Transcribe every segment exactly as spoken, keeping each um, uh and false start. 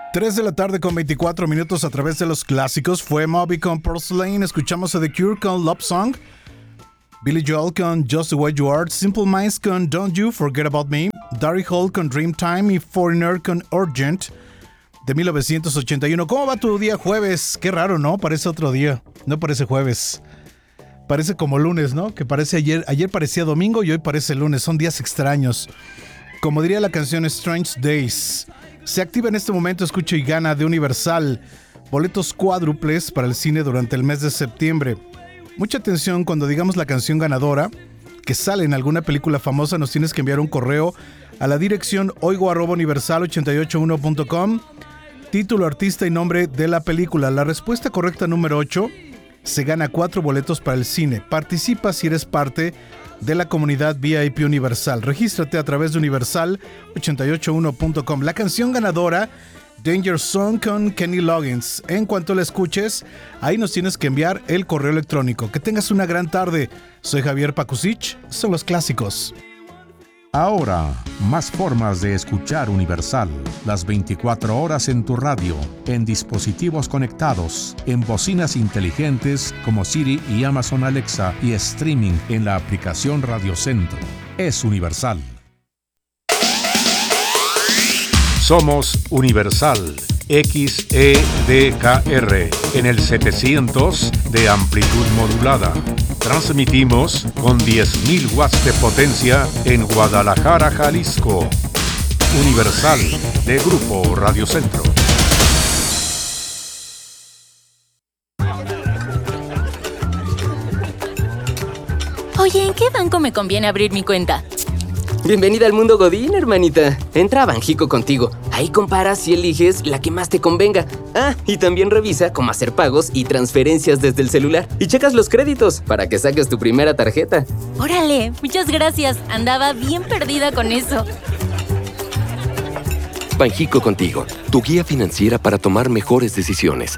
tres de la tarde con veinticuatro minutos a través de los clásicos. Fue Moby con Porcelain. Escuchamos a The Cure con Love Song, Billy Joel con Just the Way You Are, Simple Minds con Don't You Forget About Me, Darry Hall con Dreamtime y Foreigner con Urgent de mil novecientos ochenta y uno. ¿Cómo va tu día jueves? Qué raro, ¿no? Parece otro día. No parece jueves. Parece como lunes, ¿no? Que parece ayer. Ayer parecía domingo y hoy parece lunes. Son días extraños. Como diría la canción Strange Days. Se activa en este momento Escucha y Gana de Universal. Boletos cuádruples para el cine durante el mes de septiembre. Mucha atención cuando digamos la canción ganadora que sale en alguna película famosa. Nos tienes que enviar un correo a la dirección oigo arroba universal ochenta y ocho uno punto com. Título, artista y nombre de la película. La respuesta correcta número ocho se gana cuatro boletos para el cine. Participa si eres parte de la comunidad V I P Universal. Regístrate a través de universal ochenta y ocho uno punto com. La canción ganadora, Danger Song con Kenny Loggins. En cuanto la escuches, ahí nos tienes que enviar el correo electrónico. Que tengas una gran tarde. Soy Javier Pakusich. Son los clásicos. Ahora, más formas de escuchar Universal. Las veinticuatro horas en tu radio, en dispositivos conectados, en bocinas inteligentes como Siri y Amazon Alexa y streaming en la aplicación Radio Centro. Es Universal. Somos Universal X E D K R en el setecientos de amplitud modulada. Transmitimos con diez mil watts de potencia en Guadalajara, Jalisco. Universal de Grupo Radio Centro. Oye, ¿en qué banco me conviene abrir mi cuenta? Bienvenida al mundo Godín, hermanita. Entra a Banjico Contigo. Ahí comparas y eliges la que más te convenga. Ah, y también revisa cómo hacer pagos y transferencias desde el celular. Y checas los créditos para que saques tu primera tarjeta. ¡Órale! Muchas gracias. Andaba bien perdida con eso. Banjico Contigo, tu guía financiera para tomar mejores decisiones.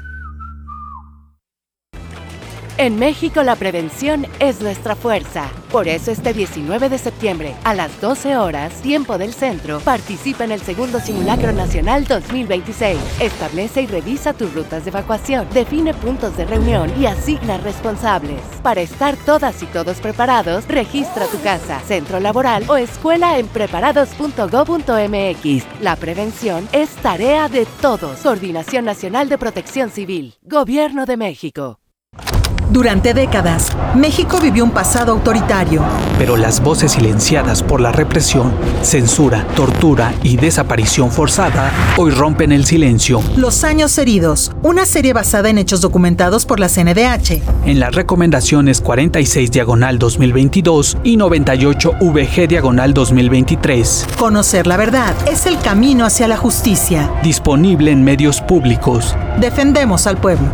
En México la prevención es nuestra fuerza. Por eso este diecinueve de septiembre, a las doce horas, tiempo del centro, participa en el segundo Simulacro Nacional dos mil veintiséis. Establece y revisa tus rutas de evacuación, define puntos de reunión y asigna responsables. Para estar todas y todos preparados, registra tu casa, centro laboral o escuela en preparados punto gob punto eme equis. La prevención es tarea de todos. Coordinación Nacional de Protección Civil. Gobierno de México. Durante décadas, México vivió un pasado autoritario. Pero las voces silenciadas por la represión, censura, tortura y desaparición forzada hoy rompen el silencio. Los años heridos, una serie basada en hechos documentados por la C N D H. En las recomendaciones cuarenta y seis diagonal dos mil veintidós y noventa y ocho V G diagonal dos mil veintitrés. Conocer la verdad es el camino hacia la justicia. Disponible en medios públicos. Defendemos al pueblo.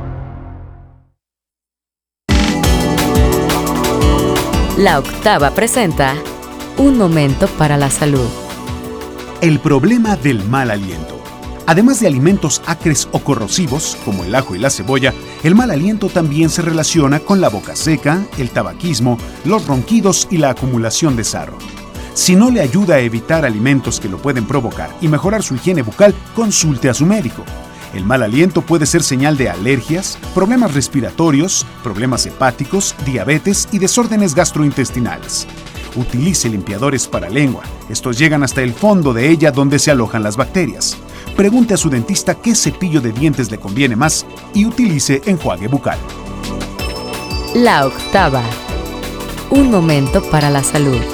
La Octava presenta Un Momento para la Salud. El problema del mal aliento. Además de alimentos acres o corrosivos, como el ajo y la cebolla, el mal aliento también se relaciona con la boca seca, el tabaquismo, los ronquidos y la acumulación de sarro. Si no le ayuda a evitar alimentos que lo pueden provocar y mejorar su higiene bucal, consulte a su médico. El mal aliento puede ser señal de alergias, problemas respiratorios, problemas hepáticos, diabetes y desórdenes gastrointestinales. Utilice limpiadores para lengua. Estos llegan hasta el fondo de ella donde se alojan las bacterias. Pregunte a su dentista qué cepillo de dientes le conviene más y utilice enjuague bucal. La Octava. Un momento para la salud.